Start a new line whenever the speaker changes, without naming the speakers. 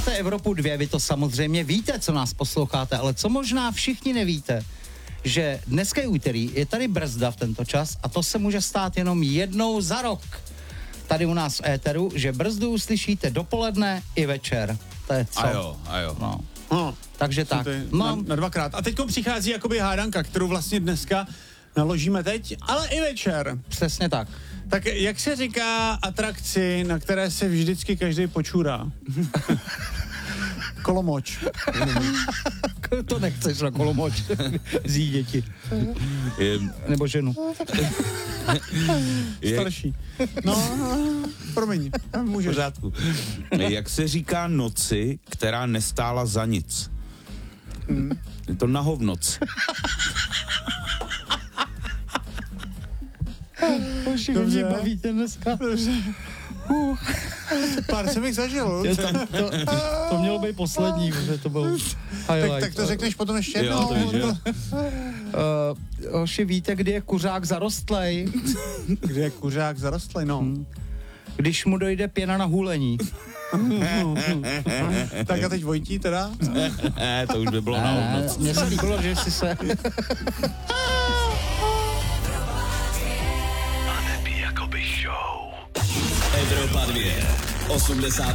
Posloucháte Evropu 2, vy to samozřejmě víte, co nás posloucháte, ale co možná všichni nevíte, že dneska je úterý, je tady brzda v tento čas a to se může stát jenom jednou za rok. Tady u nás v éteru, že brzdu uslyšíte dopoledne i večer. To je co?
A jo.
No. Takže tak.
Na dvakrát. A teďko přichází jakoby hádanka, kterou vlastně dneska naložíme teď, ale i večer.
Přesně tak.
Tak jak se říká atrakci, na které se vždycky každý počůrá? Kolomoč.
To nechceš na kolomoč. Zjí děti. Nebo ženu.
Starší. No, promiň. Můžeš.
Pořádku. Jak se říká noci, která nestála za nic? Je to na hovnoc.
Dobře. Bavíte dneska.
Pár jsem jich zažil.
To mělo být poslední, protože to byl highlight.
Tak to řekneš potom ještě jednou.
Jo, to víš, jo.
Hoši, víte, kdy je kuřák zarostlej?
Kde je kuřák zarostlý, no.
Když mu dojde pěna na hůlení.
Tak a teď Vojtí teda?
To už by bylo na hovnoc.
Mně se líbilo, že jsi se...
Evropa 2, 80.